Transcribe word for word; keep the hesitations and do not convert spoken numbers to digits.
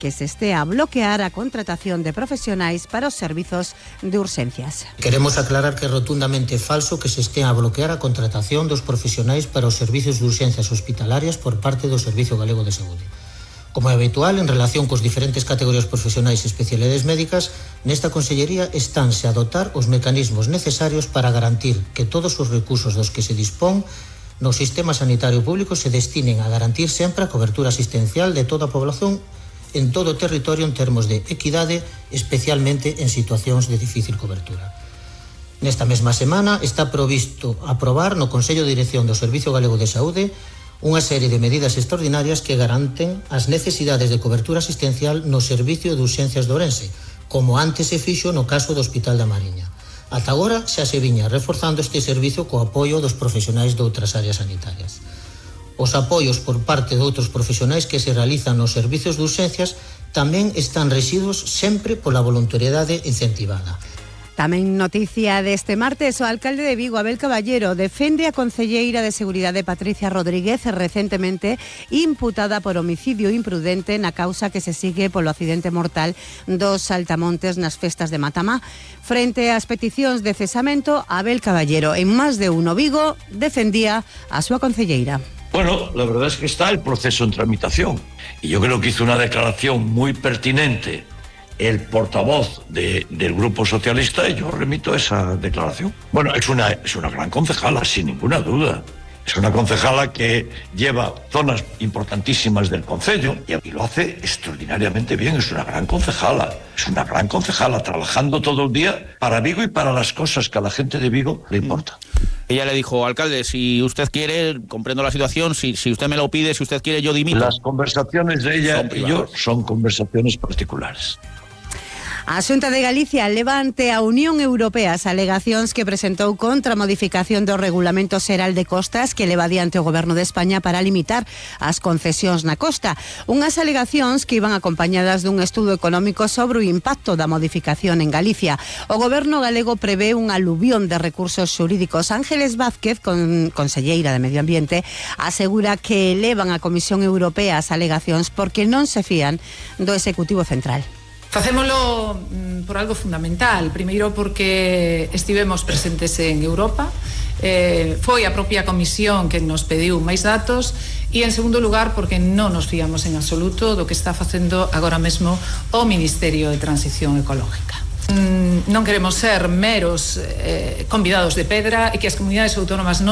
que se estea a bloquear a contratación de profesionais para os servizos de urxencias. Queremos aclarar que é rotundamente falso que se estea a bloquear a contratación dos profesionais para os servizos de urxencias hospitalarias por parte do Servicio Galego de Saúde. Como é habitual, en relación cos diferentes categorías profesionais e especialidades médicas, nesta Consellería estánse a dotar os mecanismos necesarios para garantir que todos os recursos dos que se dispón no sistema sanitario público se destinen a garantir sempre a cobertura asistencial de toda a población en todo o territorio en termos de equidade, especialmente en situacións de difícil cobertura. Nesta mesma semana está provisto aprobar no Consello de Dirección do Servicio Galego de Saúde unha serie de medidas extraordinarias que garanten as necesidades de cobertura asistencial no Servicio de Urxencias de Ourense, como antes se fixo no caso do Hospital da Mariña. Ata agora xa se viña reforzando este servizo co apoio dos profesionais de outras áreas sanitarias. Os apoios por parte de outros profesionais que se realizan nos servizos de urxencias tamén están rexidos sempre pola voluntariedade incentivada. Tamén noticia deste martes, o alcalde de Vigo, Abel Caballero, defende a concelleira de Seguridade Patricia Rodríguez, recentemente imputada por homicidio imprudente na causa que se sigue polo accidente mortal dos saltamontes nas festas de Matamá. Frente ás peticións de cesamento, Abel Caballero, en máis de uno Vigo, defendía a súa concelleira. Bueno, la verdad es que está el proceso en tramitación y yo creo que hizo una declaración muy pertinente el portavoz de, del Grupo Socialista y yo remito esa declaración. Bueno, es una, es una gran concejala, sin ninguna duda. Es una concejala que lleva zonas importantísimas del concello y lo hace extraordinariamente bien. Es una gran concejala, es una gran concejala trabajando todo el día para Vigo y para las cosas que a la gente de Vigo le importan. Ella le dijo, alcalde, si usted quiere, comprendo la situación, si, si usted me lo pide, si usted quiere, yo dimito. Las conversaciones de ella y yo son conversaciones particulares. A Xunta de Galicia leva ante a Unión Europea as alegacións que presentou contra a modificación do Regulamento Xeral de Costas que leva adiante o Goberno de España para limitar as concesións na costa. Unhas alegacións que iban acompañadas dun estudo económico sobre o impacto da modificación en Galicia. O Goberno galego prevé un aluvión de recursos xurídicos. Ángeles Vázquez, con, conselleira de Medio Ambiente, asegura que elevan a Comisión Europea as alegacións porque non se fían do Executivo Central. Facémolo mm, por algo fundamental. Primeiro porque estivemos presentes en Europa, eh, foi a propia Comisión que nos pediu máis datos, e en segundo lugar porque non nos fiamos en absoluto do que está facendo agora mesmo o Ministerio de Transición Ecológica. Mm, non queremos ser meros eh, convidados de pedra e que as comunidades autónomas non